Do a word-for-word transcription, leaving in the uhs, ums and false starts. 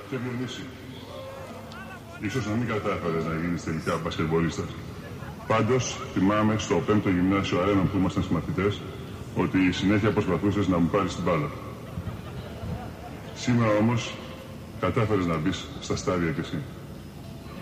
και Διονύση. Ίσως να μην κατάφερες να γίνεις τελικά μπασκετμπολίστας. Πάντως, θυμάμαι στο πέμπτο γυμνάσιο Αρένων που ήμασταν συμμαθητές, ότι συνέχεια προσπαθούσες να μου πάρεις την μπάλα. Σήμερα όμως, κατάφερες να μπεις στα στάδια κι εσύ.